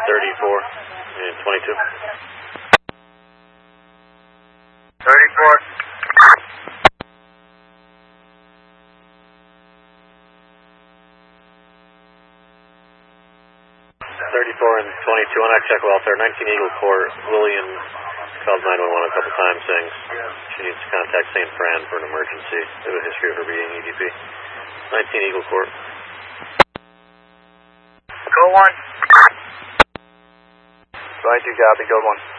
34 and 22. 34. 34 and 22 on check welfare. 19 Eagle Court. William called 911 a couple times saying she needs to contact St. Fran for an emergency. They have a history of her being EDP. 19 Eagle Court. Code 1. Right, you copy, code 1.